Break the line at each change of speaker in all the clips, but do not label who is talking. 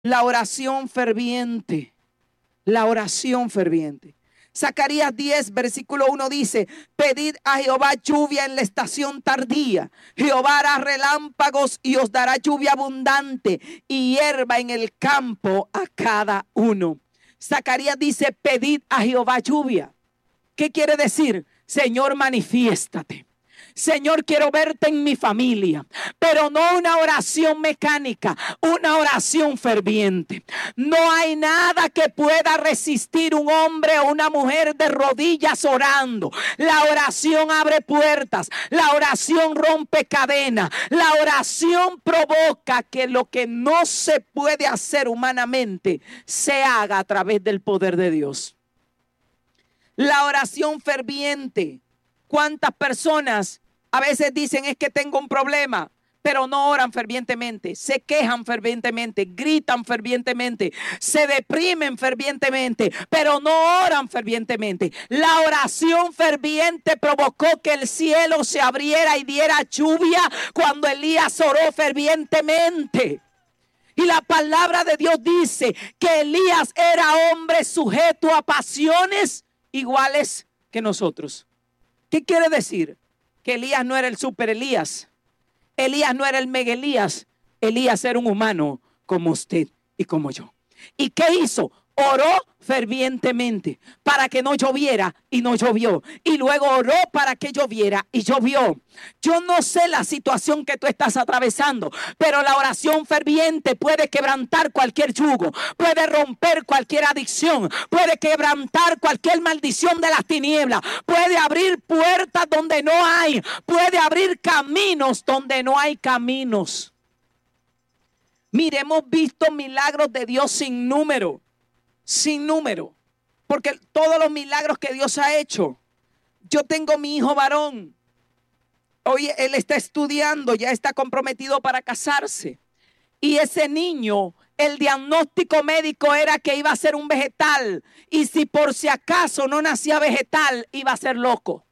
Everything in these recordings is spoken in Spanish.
La oración ferviente. La oración ferviente. Zacarías 10, versículo 1 dice: pedid a Jehová lluvia en la estación tardía. Jehová hará relámpagos y os dará lluvia abundante y hierba en el campo a cada uno. Zacarías dice: pedid a Jehová lluvia. ¿Qué quiere decir? Señor, manifiéstate. Señor, quiero verte en mi familia, pero no una oración mecánica, una oración ferviente. No hay nada que pueda resistir un hombre o una mujer de rodillas orando. La oración abre puertas, la oración rompe cadenas, la oración provoca que lo que no se puede hacer humanamente se haga a través del poder de Dios. La oración ferviente. ¿Cuántas personas a veces dicen es que tengo un problema, pero no oran fervientemente? Se quejan fervientemente, gritan fervientemente, se deprimen fervientemente, pero no oran fervientemente. La oración ferviente provocó que el cielo se abriera y diera lluvia cuando Elías oró fervientemente. Y la palabra de Dios dice que Elías era hombre sujeto a pasiones iguales que nosotros. ¿Qué quiere decir? Que Elías no era el super Elías. Elías no era el mega Elías. Elías era un humano como usted y como yo. ¿Y qué hizo? Oró fervientemente para que no lloviera y no llovió. Y luego oró para que lloviera y llovió. Yo no sé la situación que tú estás atravesando, pero la oración ferviente puede quebrantar cualquier yugo, puede romper cualquier adicción, puede quebrantar cualquier maldición de las tinieblas, puede abrir puertas donde no hay, puede abrir caminos donde no hay caminos. Mire, hemos visto milagros de Dios sin número. Sin número, porque todos los milagros que Dios ha hecho. Yo tengo mi hijo varón. Hoy él está estudiando, ya está comprometido para casarse. Y ese niño, el diagnóstico médico era que iba a ser un vegetal. Y si por si acaso no nacía vegetal, iba a ser loco.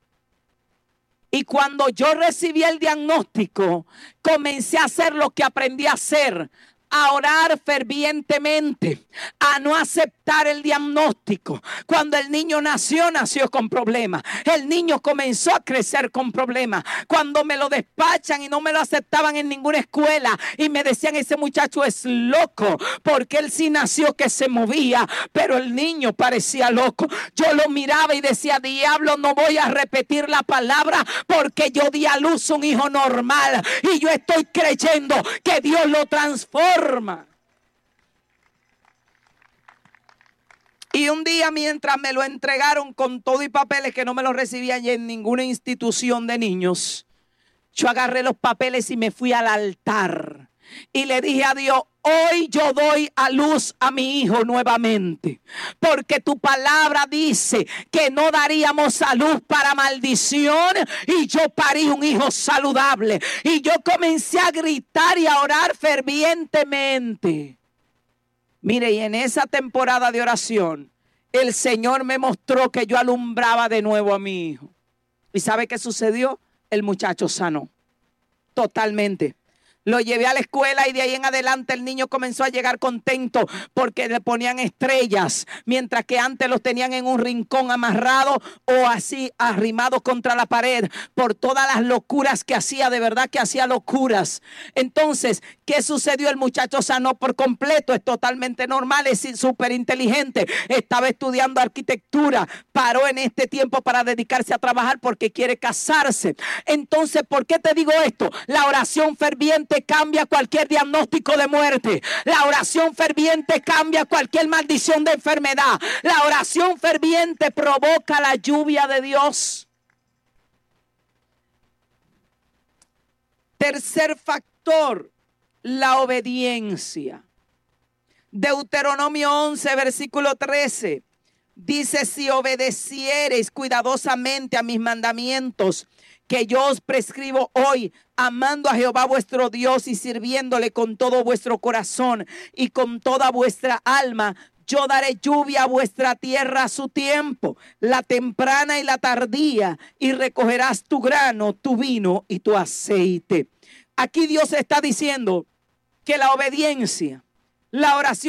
Y cuando yo recibí el diagnóstico, comencé a hacer lo que aprendí a hacer: a orar fervientemente, a no aceptar el diagnóstico. Cuando el niño nació, nació con problemas. El niño comenzó a crecer con problemas. Cuando me lo despachan y no me lo aceptaban en ninguna escuela y me decían: ese muchacho es loco, porque él sí nació que se movía, pero el niño parecía loco. Yo lo miraba y decía: diablo, no voy a repetir la palabra, porque yo di a luz un hijo normal y yo estoy creyendo que Dios lo transforma. Y un día, mientras me lo entregaron con todo y papeles, que no me los recibían en ninguna institución de niños, yo agarré los papeles y me fui al altar y le dije a Dios: hoy yo doy a luz a mi hijo nuevamente, porque tu palabra dice que no daríamos a luz para maldición, y yo parí un hijo saludable. Y yo comencé a gritar y a orar fervientemente. Mire, y en esa temporada de oración, el Señor me mostró que yo alumbraba de nuevo a mi hijo. ¿Y sabe qué sucedió? El muchacho sanó totalmente. Lo llevé a la escuela y de ahí en adelante el niño comenzó a llegar contento, porque le ponían estrellas, mientras que antes los tenían en un rincón amarrado o así arrimados contra la pared por todas las locuras que hacía. De verdad que hacía locuras. Entonces, ¿qué sucedió? El muchacho sanó por completo, es totalmente normal, es súper inteligente, estaba estudiando arquitectura, paró en este tiempo para dedicarse a trabajar porque quiere casarse. Entonces, ¿por qué te digo esto? La oración ferviente cambia cualquier diagnóstico de muerte. La oración ferviente cambia cualquier maldición de enfermedad. La oración ferviente provoca la lluvia de Dios. Tercer factor, la obediencia. Deuteronomio 11, versículo 13. Dice: si obedeciereis cuidadosamente a mis mandamientos que yo os prescribo hoy, amando a Jehová vuestro Dios y sirviéndole con todo vuestro corazón y con toda vuestra alma, yo daré lluvia a vuestra tierra a su tiempo, la temprana y la tardía, y recogerás tu grano, tu vino y tu aceite. Aquí Dios está diciendo que la obediencia La oración